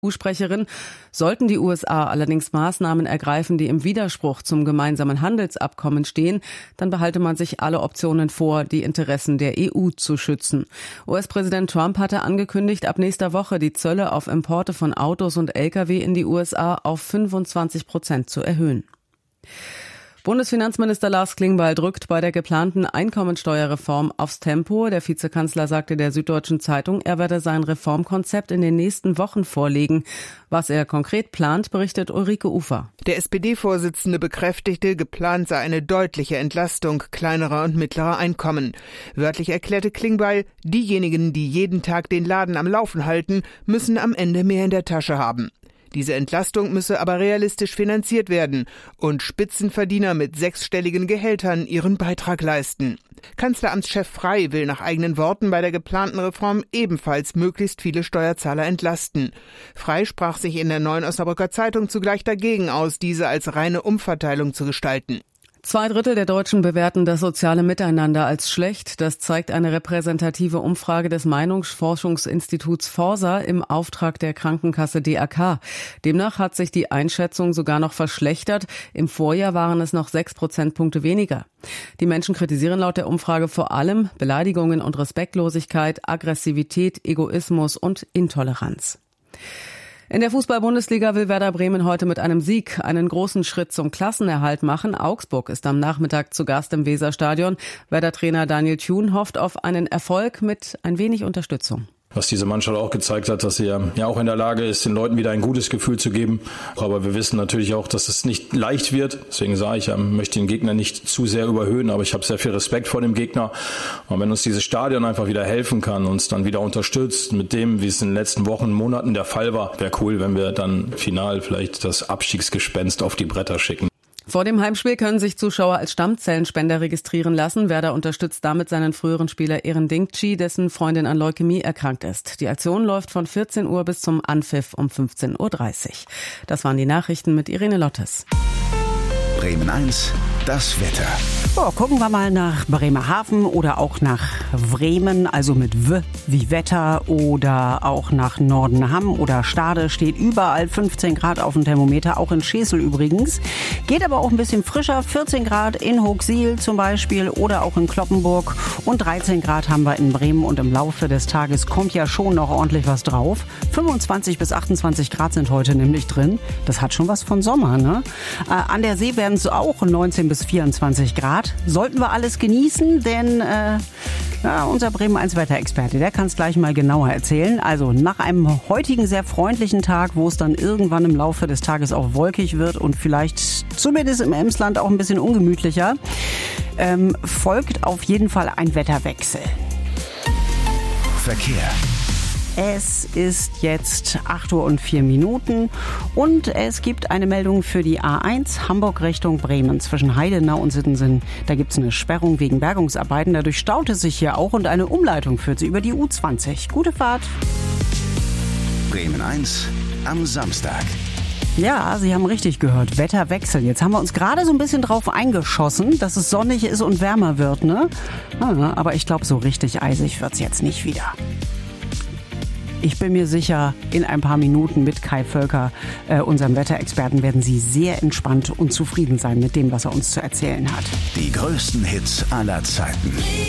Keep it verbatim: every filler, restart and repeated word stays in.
E U-Sprecherin. Sollten die U S A allerdings Maßnahmen ergreifen, die im Widerspruch zum gemeinsamen Handelsabkommen stehen, dann behalte man sich alle Optionen vor, die Interessen der E U zu schützen. U S-Präsident Trump hatte angekündigt, ab nächster Woche die Zölle auf Importe von Autos und L K W in die U S A auf fünfundzwanzig Prozent zu erhöhen. Bundesfinanzminister Lars Klingbeil drückt bei der geplanten Einkommensteuerreform aufs Tempo. Der Vizekanzler sagte der Süddeutschen Zeitung, er werde sein Reformkonzept in den nächsten Wochen vorlegen. Was er konkret plant, berichtet Ulrike Ufer. Der S P D-Vorsitzende bekräftigte, geplant sei eine deutliche Entlastung kleinerer und mittlerer Einkommen. Wörtlich erklärte Klingbeil, diejenigen, die jeden Tag den Laden am Laufen halten, müssen am Ende mehr in der Tasche haben. Diese Entlastung müsse aber realistisch finanziert werden und Spitzenverdiener mit sechsstelligen Gehältern ihren Beitrag leisten. Kanzleramtschef Frey will nach eigenen Worten bei der geplanten Reform ebenfalls möglichst viele Steuerzahler entlasten. Frey sprach sich in der Neuen Osnabrücker Zeitung zugleich dagegen aus, diese als reine Umverteilung zu gestalten. Zwei Drittel der Deutschen bewerten das soziale Miteinander als schlecht. Das zeigt eine repräsentative Umfrage des Meinungsforschungsinstituts Forsa im Auftrag der Krankenkasse D R K. Demnach hat sich die Einschätzung sogar noch verschlechtert. Im Vorjahr waren es noch sechs Prozentpunkte weniger. Die Menschen kritisieren laut der Umfrage vor allem Beleidigungen und Respektlosigkeit, Aggressivität, Egoismus und Intoleranz. In der Fußball-Bundesliga will Werder Bremen heute mit einem Sieg einen großen Schritt zum Klassenerhalt machen. Augsburg ist am Nachmittag zu Gast im Weserstadion. Werder-Trainer Daniel Thun hofft auf einen Erfolg mit ein wenig Unterstützung. Was diese Mannschaft auch gezeigt hat, dass sie ja auch in der Lage ist, den Leuten wieder ein gutes Gefühl zu geben. Aber wir wissen natürlich auch, dass es nicht leicht wird. Deswegen sage ich, ich möchte den Gegner nicht zu sehr überhöhen, aber ich habe sehr viel Respekt vor dem Gegner. Und wenn uns dieses Stadion einfach wieder helfen kann, uns dann wieder unterstützt mit dem, wie es in den letzten Wochen, Monaten der Fall war, wäre cool, wenn wir dann final vielleicht das Abstiegsgespenst auf die Bretter schicken. Vor dem Heimspiel können sich Zuschauer als Stammzellenspender registrieren lassen. Werder unterstützt damit seinen früheren Spieler Eren Dinkci, dessen Freundin an Leukämie erkrankt ist. Die Aktion läuft von vierzehn Uhr bis zum Anpfiff um fünfzehn Uhr dreißig. Das waren die Nachrichten mit Irene Lottes. Bremen eins, das Wetter. So, gucken wir mal nach Bremerhaven oder auch nach Bremen, also mit W wie Wetter, oder auch nach Nordenham oder Stade. Steht überall fünfzehn Grad auf dem Thermometer, auch in Schesel übrigens. Geht aber auch ein bisschen frischer, vierzehn Grad in Hochsiel zum Beispiel oder auch in Cloppenburg. Und dreizehn Grad haben wir in Bremen, und im Laufe des Tages kommt ja schon noch ordentlich was drauf. fünfundzwanzig bis achtundzwanzig Grad sind heute nämlich drin. Das hat schon was von Sommer, ne? Äh, an der See werden es auch neunzehn bis vierundzwanzig Grad. Sollten wir alles genießen, denn äh, ja, unser Bremen eins Wetterexperte, der kann es gleich mal genauer erzählen. Also nach einem heutigen sehr freundlichen Tag, wo es dann irgendwann im Laufe des Tages auch wolkig wird und vielleicht zumindest im Emsland auch ein bisschen ungemütlicher, ähm, folgt auf jeden Fall ein Wetterwechsel. Verkehr. Es ist jetzt acht Uhr und vier Minuten und es gibt eine Meldung für die A eins Hamburg Richtung Bremen zwischen Heidenau und Sittensen. Da gibt es eine Sperrung wegen Bergungsarbeiten. Dadurch staut es sich hier auch und eine Umleitung führt sie über die U zwanzig. Gute Fahrt. Bremen eins am Samstag. Ja, Sie haben richtig gehört. Wetterwechsel. Jetzt haben wir uns gerade so ein bisschen drauf eingeschossen, dass es sonnig ist und wärmer wird, ne? Aber ich glaube, so richtig eisig wird's jetzt nicht wieder. Ich bin mir sicher, in ein paar Minuten mit Kai Völker, äh, unserem Wetterexperten, werden Sie sehr entspannt und zufrieden sein mit dem, was er uns zu erzählen hat. Die größten Hits aller Zeiten.